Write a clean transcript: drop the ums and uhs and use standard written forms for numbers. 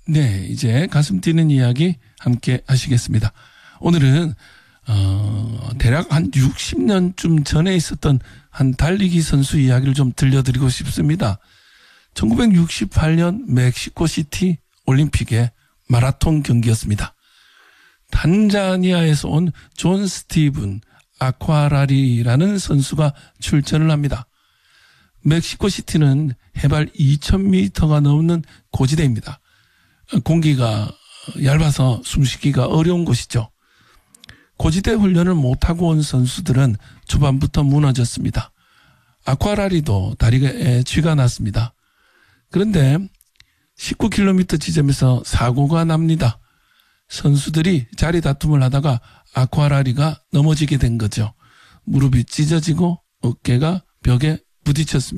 네, 이제 가슴 뛰는 이야기 함께 하시겠습니다. 오늘은 대략 한 60년쯤 전에 있었던 한 달리기 선수 이야기를 좀 들려드리고 싶습니다. 1968년 멕시코시티 올림픽의 마라톤 경기였습니다. 탄자니아에서 온 존 스티븐 아쿠아라리라는 선수가 출전을 합니다. 멕시코시티는 해발 2000m가 넘는 고지대입니다. 공기가 얇아서 숨쉬기가 어려운 곳이죠. 고지대 훈련을 못하고 온 선수들은 초반부터 무너졌습니다. 아쿠아라리도 다리에 쥐가 났습니다. 그런데 19km 지점에서 사고가 납니다. 선수들이 자리 다툼을 하다가 아쿠아라리가 넘어지게 된 거죠. 무릎이 찢어지고 어깨가 벽에 부딪혔습니다.